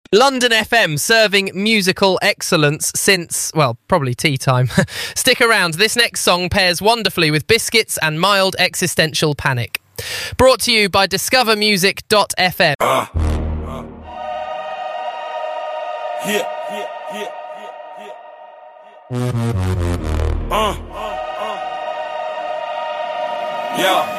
London FM, serving musical excellence since, well, probably tea time. Stick around, this next song pairs wonderfully with biscuits and mild existential panic. Brought to you by discovermusic.fm. Yeah.